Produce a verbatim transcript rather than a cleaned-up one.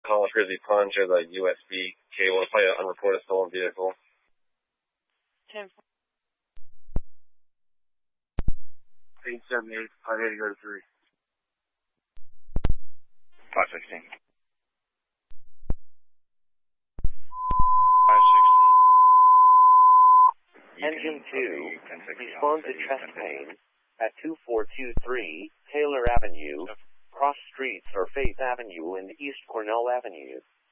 call a Grizzly Punch or the U S B cable. It's probably an unreported stolen vehicle. ten eight seven eight, five eighty, go to three. five sixteen. five sixteen. Engine two, respond to chest pain at two four two three Taylor Avenue, cross streets or Faith Avenue and East Cornell Avenue.